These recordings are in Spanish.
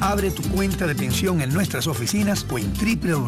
Abre tu cuenta de pensión en nuestras oficinas o en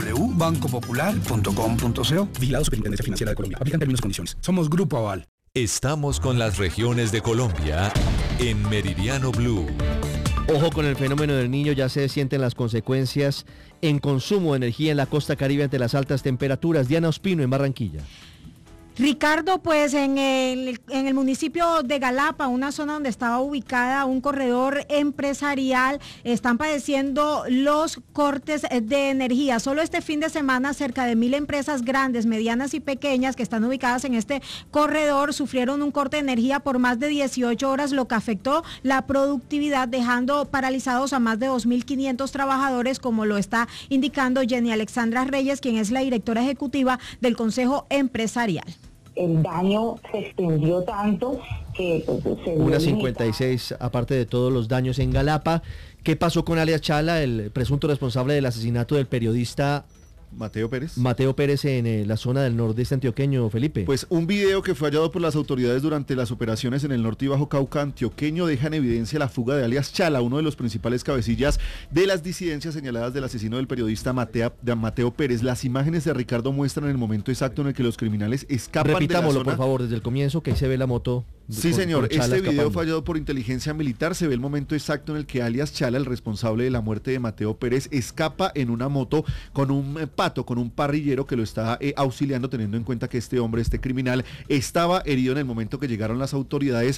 www.bancopopular.com.co. Vigilado Superintendencia Financiera de Colombia. Aplican términos y condiciones. Somos Grupo Aval. Estamos con las regiones de Colombia en Meridiano Blue. Ojo con el fenómeno del Niño, ya se sienten las consecuencias en consumo de energía en la costa Caribe ante las altas temperaturas. Diana Ospino en Barranquilla. Ricardo, pues en el municipio de Galapa, una zona donde estaba ubicada un corredor empresarial, están padeciendo los cortes de energía. Solo este fin de semana, cerca de 1,000 empresas grandes, medianas y pequeñas que están ubicadas en este corredor sufrieron un corte de energía por más de 18 horas, lo que afectó la productividad, dejando paralizados a más de 2.500 trabajadores, como lo está indicando Jenny Alexandra Reyes, quien es la directora ejecutiva del Consejo Empresarial. El daño se extendió tanto que se Una 56, aparte de todos los daños en Galapa. ¿Qué pasó con alias Chala, el presunto responsable del asesinato del periodista Mateo Pérez en la zona del nordeste antioqueño, Felipe? Pues un video que fue hallado por las autoridades durante las operaciones en el norte y bajo Cauca antioqueño deja en evidencia la fuga de alias Chala, uno de los principales cabecillas de las disidencias señaladas del asesino del periodista Mateo Pérez. Las imágenes de Ricardo muestran el momento exacto en el que los criminales escapan. Repitámoslo, de la zona. por favor, desde el comienzo, que ahí se ve la moto. Sí, señor, Chala este video escapando. fue hallado por inteligencia militar, se ve el momento exacto en el que alias Chala, el responsable de la muerte de Mateo Pérez, escapa en una moto con un con un parrillero que lo está auxiliando, teniendo en cuenta que este hombre, este criminal, estaba herido en el momento que llegaron las autoridades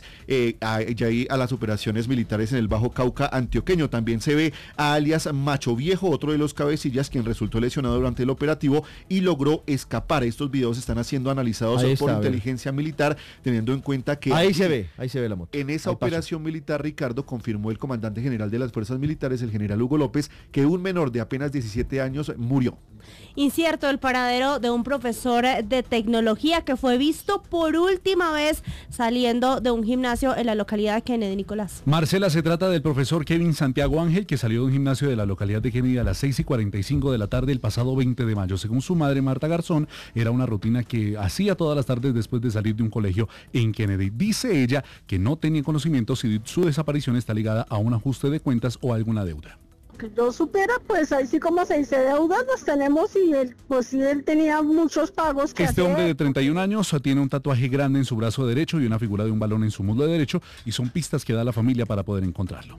a las operaciones militares en el Bajo Cauca antioqueño. También se ve a alias Macho Viejo, otro de los cabecillas, quien resultó lesionado durante el operativo y logró escapar. Estos videos están siendo analizados por inteligencia militar, teniendo en cuenta que ahí se ve la moto. En esa operación militar, Ricardo, confirmó el comandante general de las fuerzas militares, el general Hugo López, que un menor de apenas 17 años murió. Incierto el paradero de un profesor de tecnología que fue visto por última vez saliendo de un gimnasio en la localidad de Kennedy, Nicolás. Marcela, se trata del profesor Kevin Santiago Ángel, que salió de un gimnasio de la localidad de Kennedy a las 6:45 de la tarde el pasado 20 de mayo. Según su madre, Marta Garzón, era una rutina que hacía todas las tardes después de salir de un colegio en Kennedy. Dice ella que no tenía conocimiento si su desaparición está ligada a un ajuste de cuentas o a alguna deuda. Que yo supiera, pues ahí sí como se dice, deudas las tenemos y él tenía muchos pagos que Este hacer. hombre de 31 años tiene un tatuaje grande en su brazo derecho y una figura de un balón en su muslo derecho, y son pistas que da la familia para poder encontrarlo.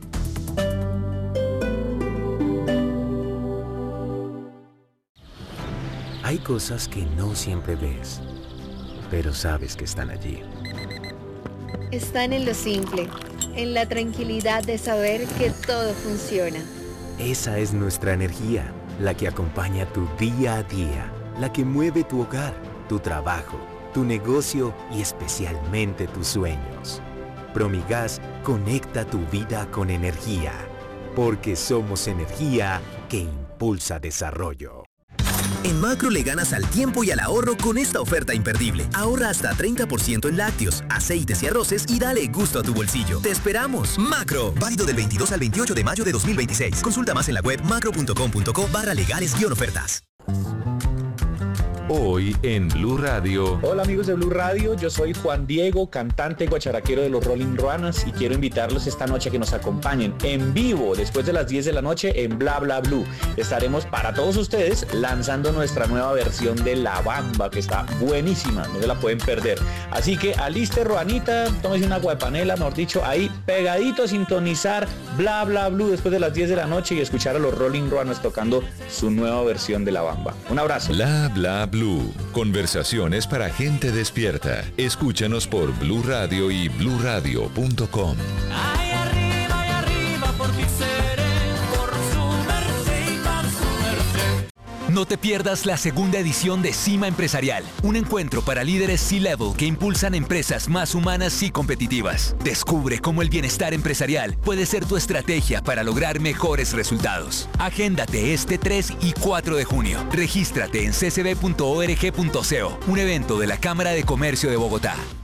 Hay cosas que no siempre ves, pero sabes que están allí. Están en lo simple, en la tranquilidad de saber que todo funciona. Esa es nuestra energía, la que acompaña tu día a día, la que mueve tu hogar, tu trabajo, tu negocio y especialmente tus sueños. Promigas conecta tu vida con energía, porque somos energía que impulsa desarrollo. En Macro le ganas al tiempo y al ahorro con esta oferta imperdible. Ahorra hasta 30% en lácteos, aceites y arroces y dale gusto a tu bolsillo. ¡Te esperamos! Macro, válido del 22 al 28 de mayo de 2026. Consulta más en la web macro.com.co/legales-ofertas. Hoy en Blue Radio. Hola amigos de Blue Radio, yo soy Juan Diego, cantante guacharaquero de los Rolling Ruanas, y quiero invitarlos esta noche a que nos acompañen en vivo después de las 10 de la noche en Bla Bla Blue. Estaremos para todos ustedes lanzando nuestra nueva versión de La Bamba, que está buenísima, no se la pueden perder. Así que aliste Ruanita, tómese una agua de panela, mejor dicho, ahí pegadito a sintonizar Bla Bla Blue después de las 10 de la noche y escuchar a los Rolling Ruanas tocando su nueva versión de La Bamba. Un abrazo. Bla Bla Blue. Conversaciones para gente despierta. Escúchanos por Blue Radio y bluradio.com. Ay, arriba, por ti seré, por su merced y para su merced. No te pierdas la segunda edición de Cima Empresarial, un encuentro para líderes C-Level que impulsan empresas más humanas y competitivas. Descubre cómo el bienestar empresarial puede ser tu estrategia para lograr mejores resultados. Agéndate este 3 y 4 de junio. Regístrate en ccb.org.co, un evento de la Cámara de Comercio de Bogotá.